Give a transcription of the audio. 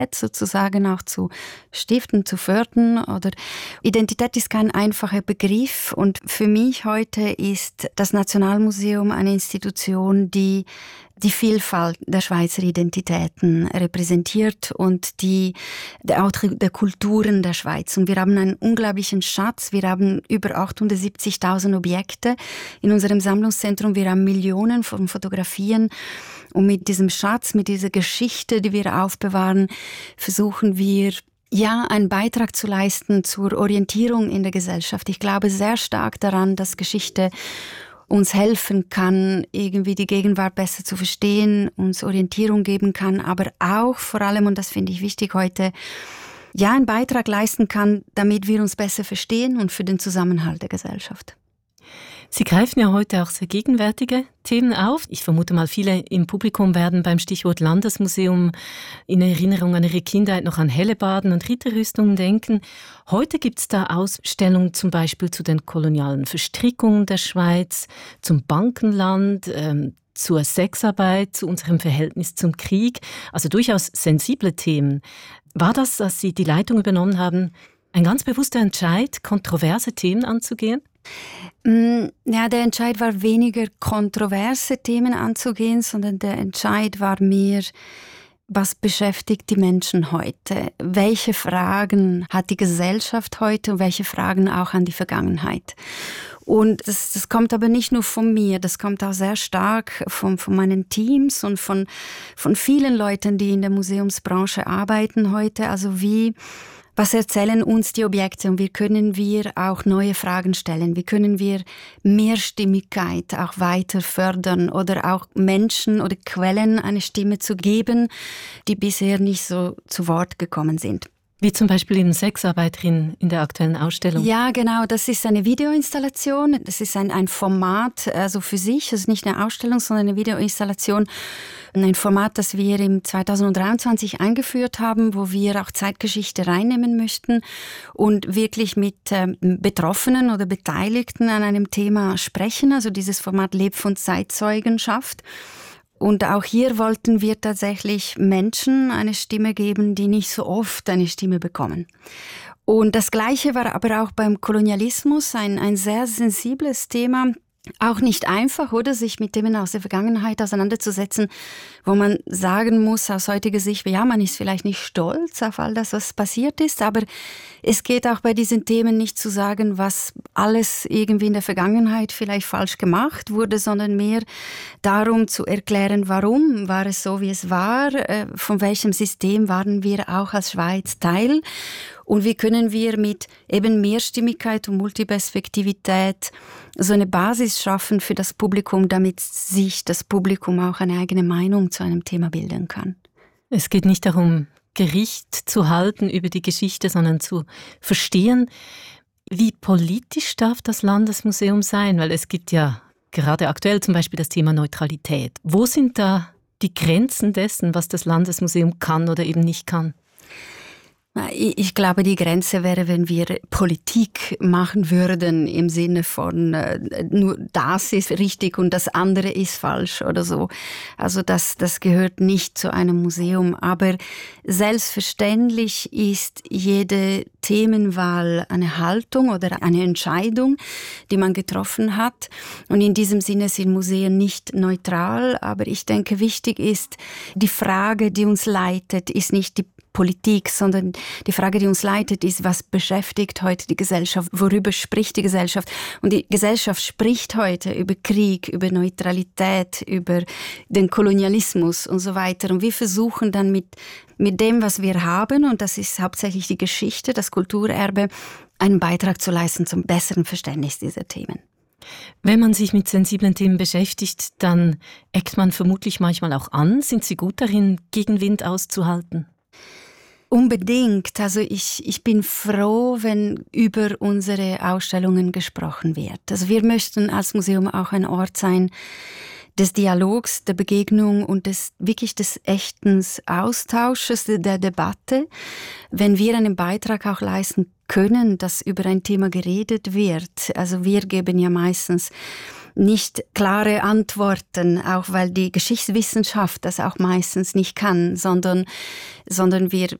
sozusagen auch zu stiften, zu fördern. Oder Identität ist kein einfacher Begriff und für mich heute ist das Nationalmuseum eine Institution, die die Vielfalt der Schweizer Identitäten repräsentiert und auch der Kulturen der Schweiz. Und wir haben einen unglaublichen Schatz. Wir haben über 870.000 Objekte in unserem Sammlungszentrum. Wir haben Millionen von Fotografien. Und mit diesem Schatz, mit dieser Geschichte, die wir aufbewahren, versuchen wir, einen Beitrag zu leisten zur Orientierung in der Gesellschaft. Ich glaube sehr stark daran, dass Geschichte uns helfen kann, irgendwie die Gegenwart besser zu verstehen, uns Orientierung geben kann, aber auch vor allem, und das finde ich wichtig heute, einen Beitrag leisten kann, damit wir uns besser verstehen und für den Zusammenhalt der Gesellschaft. Sie greifen ja heute auch sehr gegenwärtige Themen auf. Ich vermute mal, viele im Publikum werden beim Stichwort Landesmuseum in Erinnerung an ihre Kindheit noch an Hellebarden und Ritterrüstungen denken. Heute gibt es da Ausstellungen zum Beispiel zu den kolonialen Verstrickungen der Schweiz, zum Bankenland, zur Sexarbeit, zu unserem Verhältnis zum Krieg. Also durchaus sensible Themen. War das, als Sie die Leitung übernommen haben, ein ganz bewusster Entscheid, kontroverse Themen anzugehen? Ja, der Entscheid war weniger kontroverse Themen anzugehen, sondern der Entscheid war mehr, was beschäftigt die Menschen heute? Welche Fragen hat die Gesellschaft heute und welche Fragen auch an die Vergangenheit? Und das kommt aber nicht nur von mir, das kommt auch sehr stark von meinen Teams und von vielen Leuten, die in der Museumsbranche arbeiten heute. Also was erzählen uns die Objekte und wie können wir auch neue Fragen stellen? Wie können wir Mehrstimmigkeit auch weiter fördern oder auch Menschen oder Quellen eine Stimme zu geben, die bisher nicht so zu Wort gekommen sind? Wie zum Beispiel eben Sexarbeiterin in der aktuellen Ausstellung. Ja, genau. Das ist eine Videoinstallation. Das ist ein Format, also für sich. Das ist nicht eine Ausstellung, sondern eine Videoinstallation. Ein Format, das wir im 2023 eingeführt haben, wo wir auch Zeitgeschichte reinnehmen möchten und wirklich mit Betroffenen oder Beteiligten an einem Thema sprechen. Also dieses Format lebt von Zeitzeugenschaft. Und auch hier wollten wir tatsächlich Menschen eine Stimme geben, die nicht so oft eine Stimme bekommen. Und das Gleiche war aber auch beim Kolonialismus ein sehr sensibles Thema. Auch nicht einfach, oder, sich mit Themen aus der Vergangenheit auseinanderzusetzen, wo man sagen muss, aus heutiger Sicht, ja, man ist vielleicht nicht stolz auf all das, was passiert ist, aber es geht auch bei diesen Themen nicht zu sagen, was alles irgendwie in der Vergangenheit vielleicht falsch gemacht wurde, sondern mehr darum zu erklären, warum war es so, wie es war, von welchem System waren wir auch als Schweiz Teil und wie können wir mit eben Mehrstimmigkeit und Multiperspektivität so eine Basis schaffen für das Publikum, damit sich das Publikum auch eine eigene Meinung zu einem Thema bilden kann. Es geht nicht darum, Gericht zu halten über die Geschichte, sondern zu verstehen, wie politisch darf das Landesmuseum sein? Weil es gibt ja gerade aktuell zum Beispiel das Thema Neutralität. Wo sind da die Grenzen dessen, was das Landesmuseum kann oder eben nicht kann? Ich glaube, die Grenze wäre, wenn wir Politik machen würden im Sinne von nur das ist richtig und das andere ist falsch oder so. Also das gehört nicht zu einem Museum. Aber selbstverständlich ist jede Themenwahl eine Haltung oder eine Entscheidung, die man getroffen hat. Und in diesem Sinne sind Museen nicht neutral. Aber ich denke, wichtig ist, die Frage, die uns leitet, ist nicht die Politik, sondern die Frage, die uns leitet, ist, was beschäftigt heute die Gesellschaft? Worüber spricht die Gesellschaft? Und die Gesellschaft spricht heute über Krieg, über Neutralität, über den Kolonialismus und so weiter. Und wir versuchen dann mit dem, was wir haben, und das ist hauptsächlich die Geschichte, das Kulturerbe, einen Beitrag zu leisten zum besseren Verständnis dieser Themen. Wenn man sich mit sensiblen Themen beschäftigt, dann eckt man vermutlich manchmal auch an. Sind Sie gut darin, Gegenwind auszuhalten? Unbedingt. Also ich bin froh, wenn über unsere Ausstellungen gesprochen wird. Also wir möchten als Museum auch ein Ort sein des Dialogs, der Begegnung und des echten Austausches, der Debatte. Wenn wir einen Beitrag auch leisten können, dass über ein Thema geredet wird. Also wir geben ja meistens nicht klare Antworten, auch weil die Geschichtswissenschaft das auch meistens nicht kann, sondern wir